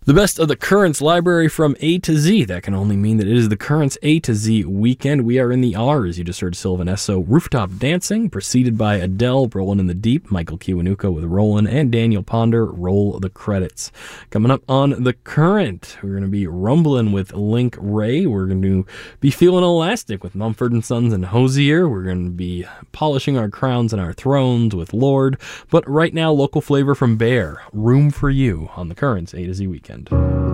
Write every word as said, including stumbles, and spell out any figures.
The best of the Currents library from A to Z. That can only mean that it is the Currents A to Z weekend. We are in the R's. You just heard Sylvan Esso, Rooftop Dancing, preceded by Adele, Rollin' in the Deep, Michael Kiwanuka with Rollin', and Daniel Ponder, Roll the Credits. Coming up on The Current, we're going to be rumbling with Link Wray. We're going to be feeling elastic with Mumford and Sons and Hosier. We're going to be polishing our crowns and our thrones with Lord. But right now, local flavor from Bear, Room for You on The Currents A to Z weekend.